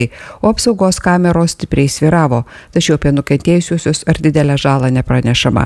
o apsaugos kameros stipriai sviravo, tačiau apie nukentėjusiuosius ar didelę žalą nepranešama.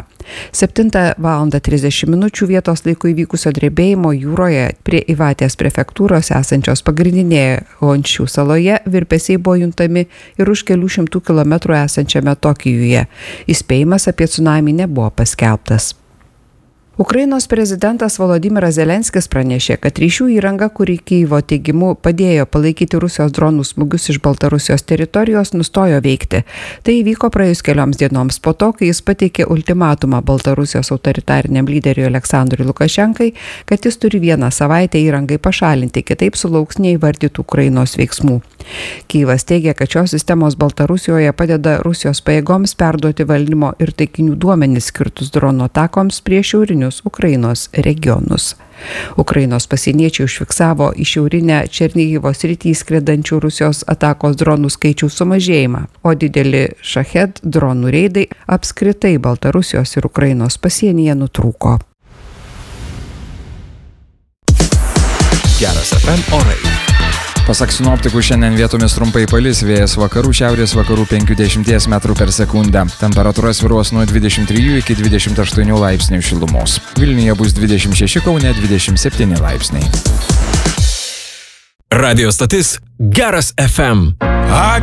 7:30 vietos laiku įvykusio drebėjimo jūroje prie Ivatės prefektūros esančios pagrindinėje Honshu saloje virpesiai buvo juntami ir už kelių šimtų kilometrų esančiame Tokijuje. Įspėjimas apie tsunamį nebuvo paskelbtas. Ukrainos prezidentas Volodymyras Zelenskis pranešė, kad ryšių įranga, kuri Kyjivo teigimu padėjo palaikyti Rusijos dronų smūgius iš Baltarusijos teritorijos, nustojo veikti. Tai įvyko praėjus kelioms dienoms po to, kai jis pateikė ultimatumą Baltarusijos autoritariniam lyderiui Aleksandrui Lukašenkai, kad jis turi 1 savaitę įrangai pašalinti, kitaip sulauks neįvardytų Ukrainos veiksmų. Kyjivas teigia, kad šios sistemos Baltarusijoje padeda Rusijos pajėgoms perduoti valdymo ir taikinių duomenis skirtus dronų atakoms prieš šiaurinius Ukrainos regionus. Ukrainos pasieniečiai užfiksavo į šiaurinę Černihivo sritį skriedančių Rusijos atakos dronų skaičių sumažėjimą, o dideli Shahed dronų reidai apskritai Baltarusijos ir Ukrainos pasienyje nutrūko. Geras FM orai. Pasak sinoptikų, šiandien vietomis trumpai palis, vėjas vakarų šiaurės vakarų 50 metrų per sekundę. Temperatūra svyruos nuo 23 iki 28 laipsnių šilumos. Vilniuje bus 26, Kaune 27 laipsniai. Radio stotis Geras FM.